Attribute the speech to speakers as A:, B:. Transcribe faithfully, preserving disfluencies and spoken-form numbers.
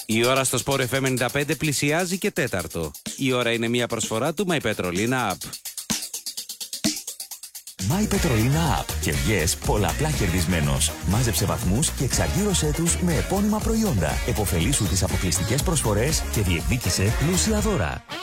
A: Η ώρα στο Sport εφ εμ ενενήντα πέντε πλησιάζει και τέταρτο. Η ώρα είναι μια προσφορά του My Petrolina App.
B: My Petrolina App. Και βγες πολλαπλά κερδισμένος. Μάζεψε βαθμούς και εξαργύρωσέ τους με επώνυμα προϊόντα. Εποφελήσου τις αποκλειστικές προσφορές και διεκδίκησε πλούσια δώρα.